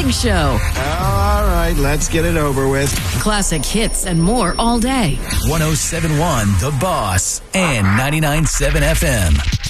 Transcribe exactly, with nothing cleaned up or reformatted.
Big Show. All right, let's get it over with. Classic hits and more all day. one oh seven point one The Boss and ninety-nine point seven F M.